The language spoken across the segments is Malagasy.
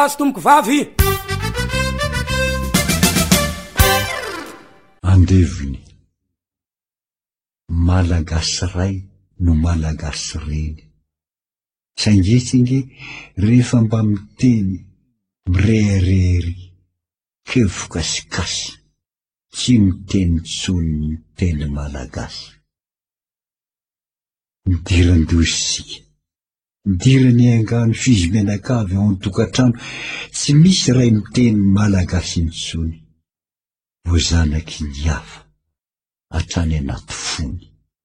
azo tomboko vavy andeviny malagasy ray no malagasy reny saingetsinge rehefa mba miteny mireherery kevokasikasy tsy miteny tsony miteny malagasy midiran-dosisika midirany angano fizy menakavy ao an-tokatrano tsy misy ray miteny malagasy intsony vo zanaky ny hafa hatrany anaty fony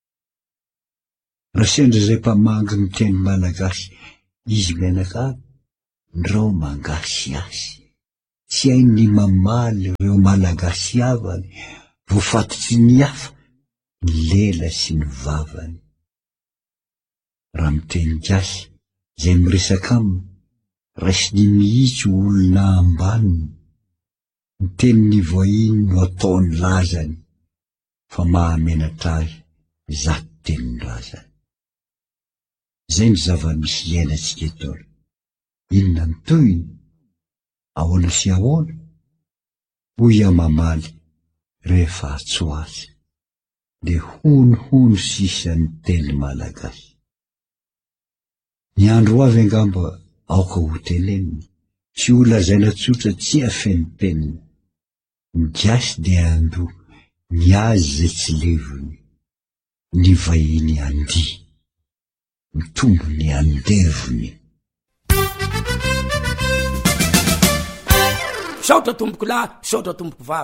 raha sendra zay mpamangy miteny malagasy izy menakavy ndrao mangasy azy tsy hainy mamaly reo malagasy avany vo fatotry ny hafa ny lela sy ny vavany raha miteny gasy zay miresaka aminy raisiny mihitsy olona ambaniny miteny ny voahiny no ataony lazany fa mahamenatra azy zato teniny razany zay ny zava-misy iainantsika etola inona ny toyny ahoana sy ahoana hoy amamaly rehefa atso azy de hono sisa ny teny malagasy ny andro avy angamba aoka ho teneniny tsy ho lazaina tsotra tsy afeny teniny ny gasy de ando ny azy zay tsy levony ny vahiny andi ny tombony andevony saotra tomboko lahy saotra tomboko vavy